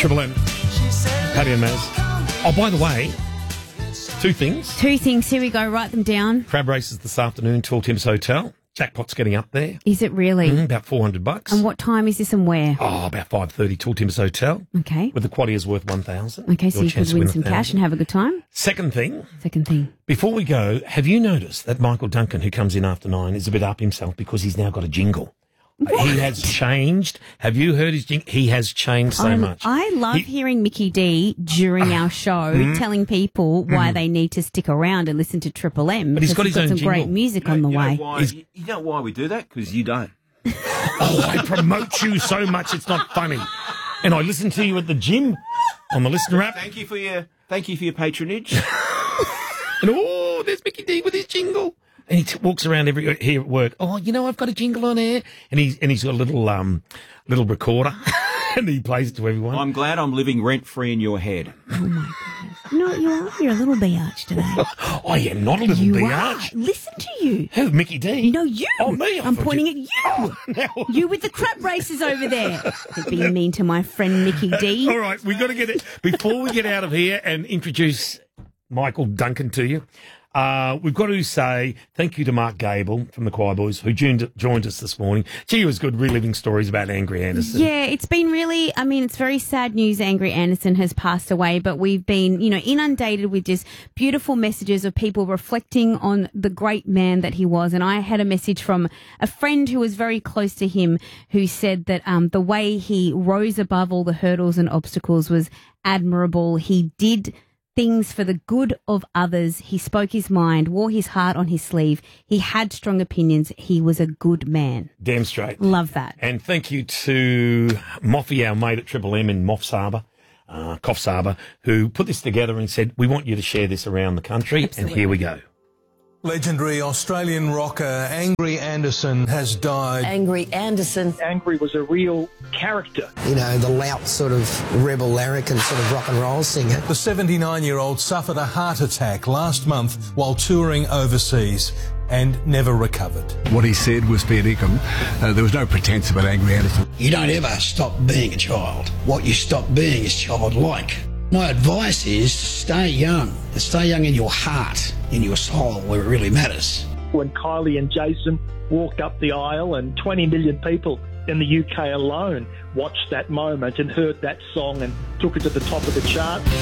Triple M, Paddy and Maz. Oh, by the way, two things. Two things. Here we go. Write them down. Crab races this afternoon, Tall Tim's Hotel. Jackpot's getting up there. Is it really? About $400. And what time is this and where? Oh, about 5:30, Tall Tim's Hotel. Okay. With the quaddies worth $1,000. Okay, so Your you chance could to win win some cash and have a good time. Second thing, before we go, have you noticed that Michael Duncan, who comes in after 9, is a bit up himself because he's now got a jingle? What? He has changed. Have you heard his jingle? He has changed so much. I love hearing Mickey D during our show telling people why they need to stick around and listen to Triple M. But he's got his own some jingle. great music on the way. You know why we do that? Because you don't. Oh, I promote you so much it's not funny. And I listen to you at the gym on the Listener app. Thank you for your patronage. And there's Mickey D with his jingle. And he walks around here at work. Oh, I've got a jingle on air. And he's got a little recorder. And he plays it to everyone. I'm glad I'm living rent-free in your head. Oh, my goodness. No, you are. You're a little biatch today. I am not a little biatch. Listen to you. Who, Mickey D? No, you. Oh, me? I'm pointing at you. Oh, no. You with the crab races over there. You're being mean to my friend Mickey D. All right, we've got to get it. Before we get out of here and introduce Michael Duncan to you, we've got to say thank you to Mark Gable from the Choir Boys who joined us this morning. Gee, it was good reliving stories about Angry Anderson. Yeah, it's been really, it's very sad news. Angry Anderson has passed away, but we've been, inundated with just beautiful messages of people reflecting on the great man that he was. And I had a message from a friend who was very close to him who said that the way he rose above all the hurdles and obstacles was admirable. He did things for the good of others. He spoke his mind, wore his heart on his sleeve. He had strong opinions. He was a good man. Damn straight. Love that. And thank you to Moffy, our mate at Triple M in Coffs Harbour, who put this together and said, we want you to share this around the country. Absolutely. And here we go. Legendary Australian rocker Angry Anderson has died. Angry Anderson. Angry was a real character. The loud sort of rebel larrikin sort of rock and roll singer. The 79-year-old suffered a heart attack last month while touring overseas and never recovered. What he said was fair dinkum. There was no pretense about Angry Anderson. You don't ever stop being a child. What you stop being is childlike. My advice is stay young. And stay young in your heart, in your soul, where it really matters. When Kylie and Jason walked up the aisle and 20 million people in the UK alone watched that moment and heard that song and took it to the top of the chart.